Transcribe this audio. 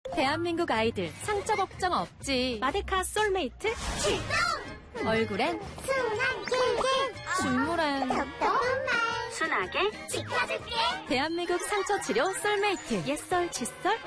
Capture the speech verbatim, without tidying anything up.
대한민국 아이들 상처 걱정 없지. 마데카 솔메이트 출동! 얼굴엔 순한 꿀꿀 중물엔 똑똑한 말 순하게 지켜줄게. 대한민국 상처 치료 솔메이트. 옛썰 칫솔